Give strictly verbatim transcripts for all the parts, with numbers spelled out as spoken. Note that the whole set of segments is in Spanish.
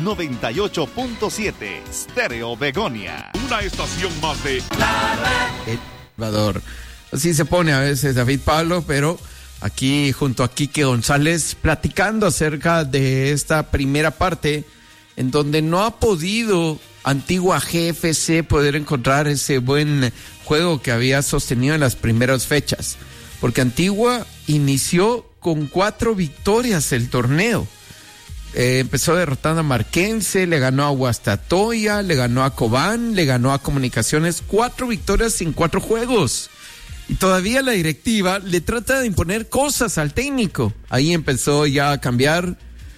noventa y ocho punto siete, Stereo Begonia. Una estación más de El Salvador. Así se pone a veces David Pablo, pero aquí junto a Quique González platicando acerca de esta primera parte en donde no ha podido Antigua G F C poder encontrar ese buen juego que había sostenido en las primeras fechas, porque Antigua inició con cuatro victorias el torneo. Eh, empezó derrotando a Marquense, le ganó a Guastatoya, le ganó a Cobán, le ganó a Comunicaciones, cuatro victorias en cuatro juegos. Y todavía la directiva le trata de imponer cosas al técnico. Ahí empezó ya a cambiar,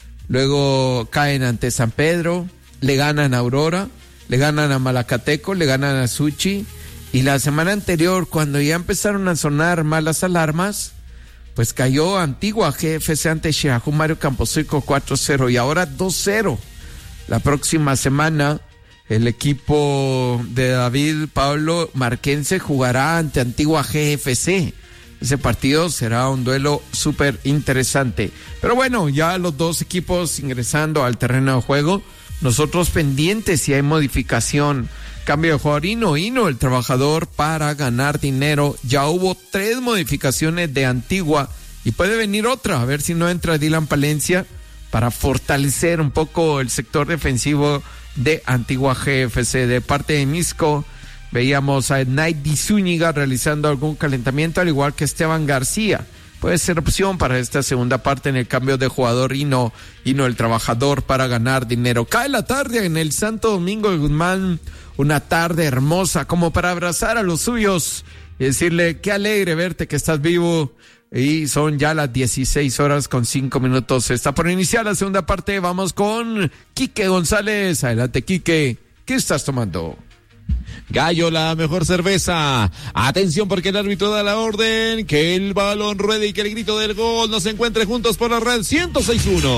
luego caen ante San Pedro, le ganan a Aurora, le ganan a Malacateco, le ganan a Suchi, y la semana anterior, cuando ya empezaron a sonar malas alarmas, pues cayó Antigua G F C ante Xelajú Mario Camposeco cuatro cero y ahora dos cero. La próxima semana el equipo de David Pablo Marquense jugará ante Antigua G F C. Ese partido será un duelo súper interesante. Pero bueno, ya los dos equipos ingresando al terreno de juego. Nosotros pendientes si hay modificación. Cambio de jugador, Hino, Hino, el trabajador para ganar dinero. Ya hubo tres modificaciones de Antigua y puede venir otra, a ver si no entra Dylan Palencia para fortalecer un poco el sector defensivo de Antigua G F C. De parte de Misco, veíamos a Naidi Zúñiga realizando algún calentamiento, al igual que Esteban García. Puede ser opción para esta segunda parte en el cambio de jugador. Hino, Hino, el trabajador para ganar dinero. Cae la tarde en el Santo Domingo de Guzmán. Una tarde hermosa como para abrazar a los suyos y decirle qué alegre verte, que estás vivo. Y son ya las dieciséis horas con cinco minutos. Está por iniciar la segunda parte. Vamos con Quique González. Adelante, Quique. ¿Qué estás tomando? Gallo, la mejor cerveza. Atención porque el árbitro da la orden que el balón ruede y que el grito del gol nos encuentre juntos por la red ciento seis uno.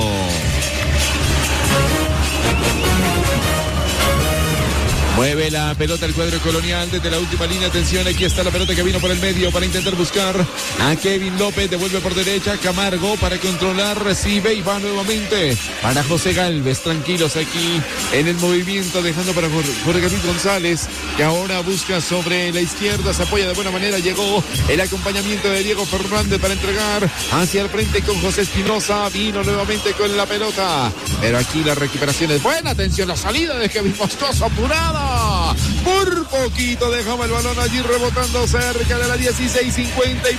Mueve la pelota el cuadro colonial desde la última línea. Atención, aquí está la pelota que vino por el medio para intentar buscar a Kevin López. Devuelve por derecha Camargo para controlar, recibe y va nuevamente para José Galvez. Tranquilos aquí en el movimiento, dejando para Jorge Luis González, que ahora busca sobre la izquierda, se apoya de buena manera. Llegó el acompañamiento de Diego Fernández para entregar hacia el frente con José Espinosa. Vino nuevamente con la pelota, pero aquí la recuperación es buena. Atención, la salida de Kevin Moscoso, apurada. Por poquito dejaba el balón allí rebotando cerca de la dieciséis cincuenta.